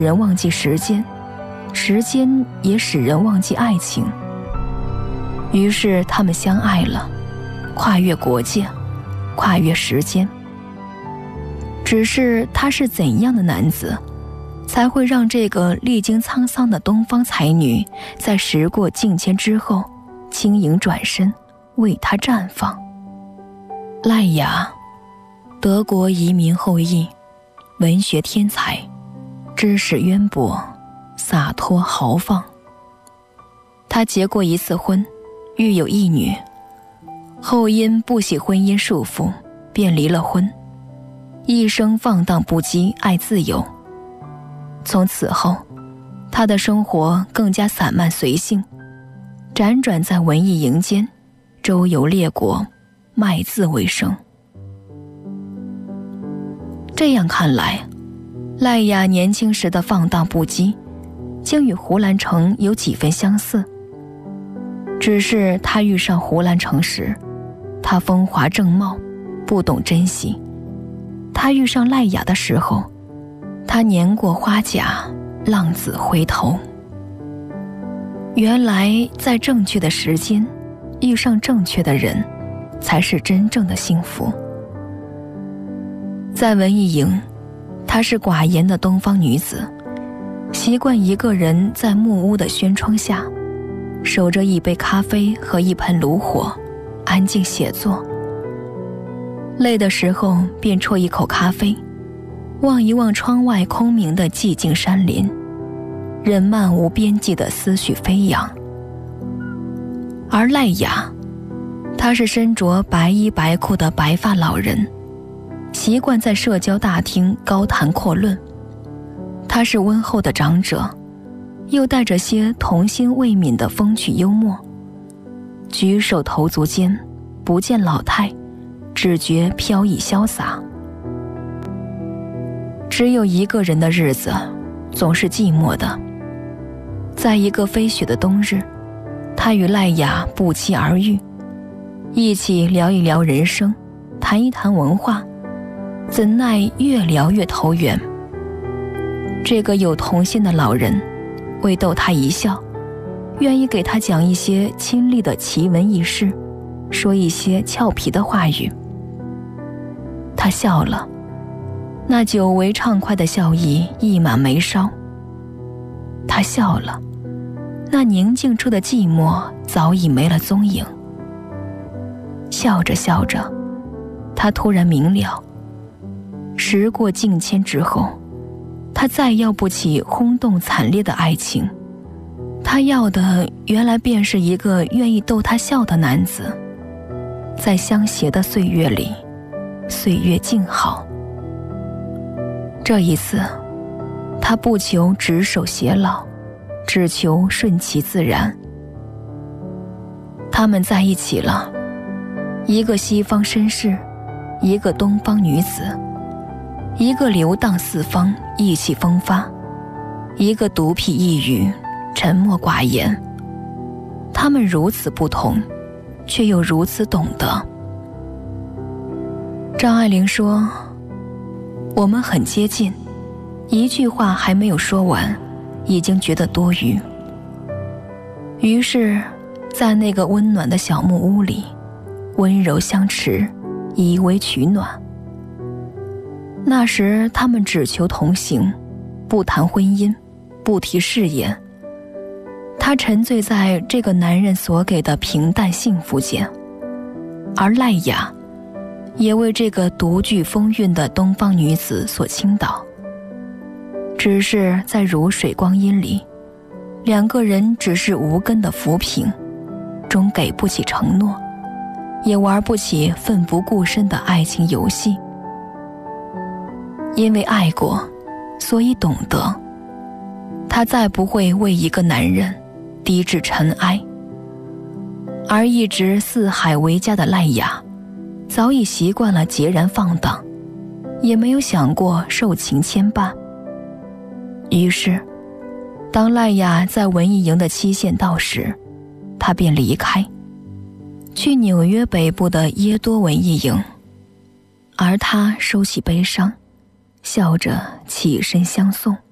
人忘记时间，时间也使人忘记爱情。于是他们相爱了，跨越国界，跨越时间。只是他是怎样的男子，才会让这个历经沧桑的东方才女在时过境迁之后轻盈转身，为他绽放？赖雅，德国移民后裔，文学天才，知识渊博，洒脱豪放。他结过一次婚，育有一女，后因不喜婚姻束缚，便离了婚。一生放荡不羁，爱自由。从此后，他的生活更加散漫随性，辗转在文艺营间，周游列国，卖字为生。这样看来，赖雅年轻时的放荡不羁，竟与胡兰成有几分相似。只是他遇上胡兰成时，他风华正茂，不懂珍惜；他遇上赖雅的时候，他年过花甲，浪子回头。原来在正确的时间遇上正确的人，才是真正的幸福。在文艺营，她是寡言的东方女子，习惯一个人在木屋的轩窗下，守着一杯咖啡和一盆炉火，安静写作。累的时候便啜一口咖啡，望一望窗外空明的寂静山林，任漫无边际的思绪飞扬。而赖雅，她是身着白衣白裤的白发老人，习惯在社交大厅高谈阔论。她是温厚的长者，又带着些童心未泯的风趣幽默。举手投足间，不见老态，只觉飘逸潇洒。只有一个人的日子，总是寂寞的。在一个飞雪的冬日，他与赖雅不期而遇，一起聊一聊人生，谈一谈文化，怎奈越聊越投缘。这个有童心的老人为逗他一笑，愿意给他讲一些亲历的奇闻异事，说一些俏皮的话语。他笑了，那久违畅快的笑意溢满眉梢。他笑了，那宁静处的寂寞早已没了踪影。笑着笑着，他突然明了，时过境迁之后，他再要不起轰动惨烈的爱情，他要的原来便是一个愿意逗他笑的男子。在相携的岁月里，岁月静好。这一次，他不求执手偕老，只求顺其自然。他们在一起了，一个西方绅士，一个东方女子，一个流荡四方，意气风发，一个独辟一隅，沉默寡言。他们如此不同，却又如此懂得。张爱玲说，我们很接近，一句话还没有说完，已经觉得多余。于是在那个温暖的小木屋里，温柔相持，以为取暖。那时他们只求同行，不谈婚姻，不提誓言。他沉醉在这个男人所给的平淡幸福间，而赖雅也为这个独具风韵的东方女子所倾倒。只是在如水光阴里，两个人只是无根的浮萍，终给不起承诺，也玩不起奋不顾身的爱情游戏。因为爱过，所以懂得，他再不会为一个男人低至尘埃。而一直四海为家的赖雅，早已习惯了截然放荡，也没有想过受情牵绊。于是当赖雅在文艺营的期限到时，他便离开，去纽约北部的耶多文艺营。而他收起悲伤，笑着起身相送。